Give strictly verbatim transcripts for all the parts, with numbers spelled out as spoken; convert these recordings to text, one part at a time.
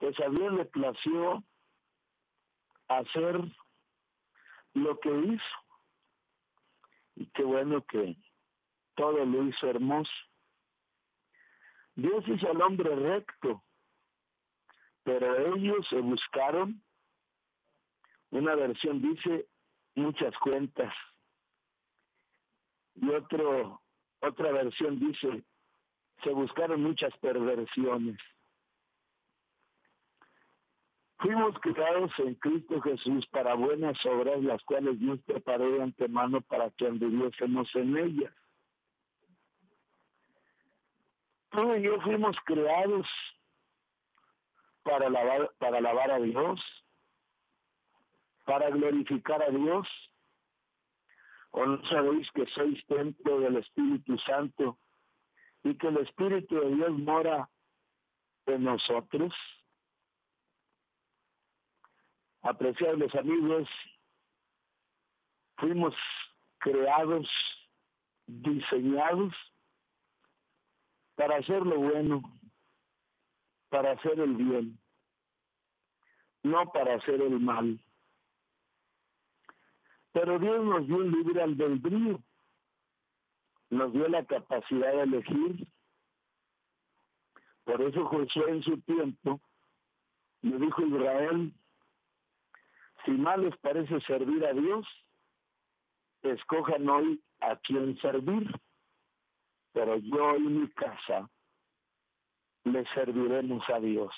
pues a Dios le plació hacer lo que hizo. Y qué bueno que todo lo hizo hermoso. Dios hizo al hombre recto, pero ellos se buscaron, una versión dice, muchas cuentas. Y otro, otra versión dice, se buscaron muchas perversiones. Fuimos creados en Cristo Jesús para buenas obras, las cuales Dios preparó de antemano para que anduviésemos en ellas. Tú y yo fuimos creados para alabar, para alabar a Dios, para glorificar a Dios. ¿O no sabéis que sois templo del Espíritu Santo y que el Espíritu de Dios mora en nosotros? Apreciables amigos, fuimos creados, diseñados para hacer lo bueno, para hacer el bien, no para hacer el mal. Pero Dios nos dio un libre albedrío, nos dio la capacidad de elegir. Por eso Josué en su tiempo le dijo a Israel, si mal les parece servir a Dios, escojan hoy a quién servir, pero yo y mi casa le serviremos a Dios.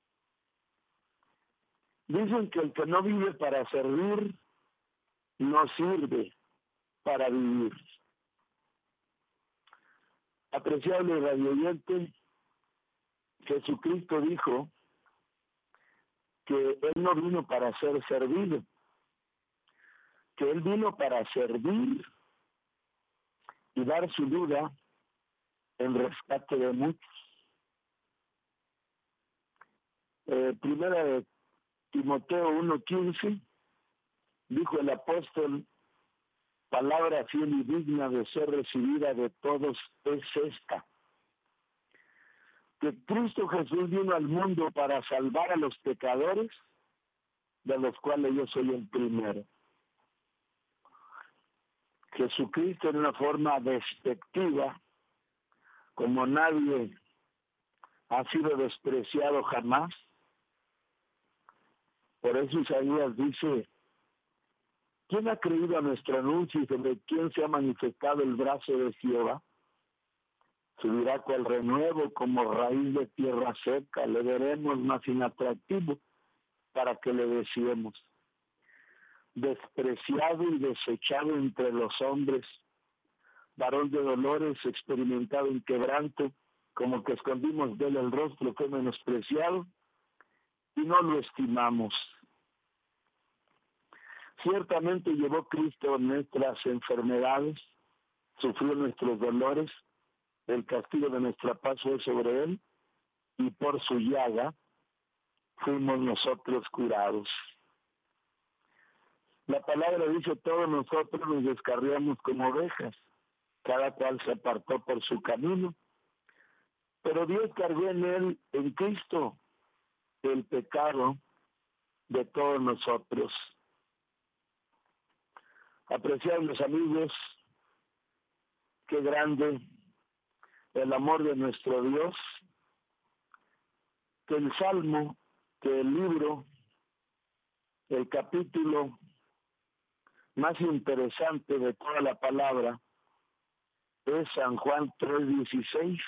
Dicen que el que no vive para servir, no sirve para vivir. Apreciable radioyente, Jesucristo dijo que Él no vino para ser servido, que Él vino para servir y dar su vida en rescate de muchos. Eh, primera de Timoteo uno quince, dijo el apóstol, palabra fiel y digna de ser recibida de todos es esta, que Cristo Jesús vino al mundo para salvar a los pecadores, de los cuales yo soy el primero. Jesucristo en una forma despectiva, como nadie ha sido despreciado jamás. Por eso Isaías dice, ¿quién ha creído a nuestro anuncio y sobre quién se ha manifestado el brazo de Jehová? Subirá cual renuevo como raíz de tierra seca, le veremos más inatractivo para que le deseemos. Despreciado y desechado entre los hombres, varón de dolores, experimentado en quebranto, como que escondimos de él el rostro, fue menospreciado y no lo estimamos. Ciertamente llevó Cristo nuestras enfermedades, sufrió nuestros dolores, el castigo de nuestra paz fue sobre él, y por su llaga fuimos nosotros curados. La palabra dice, todos nosotros nos descarriamos como ovejas, cada cual se apartó por su camino, pero Dios cargó en él, en Cristo, el pecado de todos nosotros. Apreciables amigos, qué grande el amor de nuestro Dios, que el Salmo, que el libro, el capítulo más interesante de toda la palabra es San Juan tres dieciséis,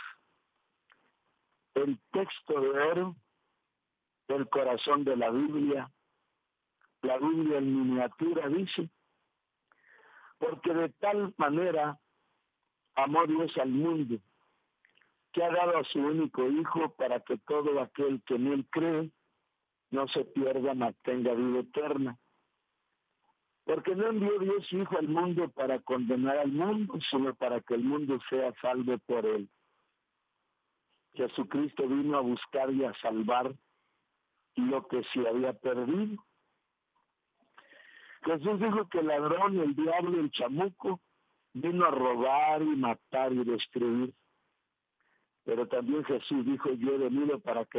el texto de oro, el corazón de la Biblia, la Biblia en miniatura dice, porque de tal manera amó Dios al mundo, que ha dado a su único Hijo para que todo aquel que en él cree no se pierda, mas tenga vida eterna. Porque no envió Dios su Hijo al mundo para condenar al mundo, sino para que el mundo sea salvo por él. Jesucristo vino a buscar y a salvar lo que se había perdido. Jesús dijo que el ladrón, el diablo, el chamuco, vino a robar y matar y destruir. Pero también Jesús dijo, yo he venido para que